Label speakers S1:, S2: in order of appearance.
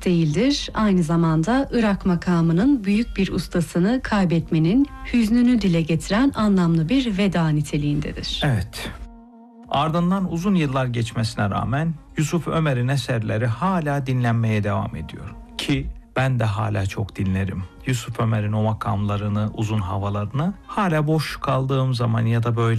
S1: değildir. Aynı zamanda Irak makamının büyük bir ustasını kaybetmenin hüznünü dile getiren anlamlı bir veda niteliğindedir.
S2: Evet. Ardından uzun yıllar geçmesine rağmen Yusuf Ömer'in eserleri hala dinlenmeye devam ediyor. Ki ben de hala çok dinlerim. Yusuf Ömer'in o makamlarını, uzun havalarını hala boş kaldığım zaman ya da böyle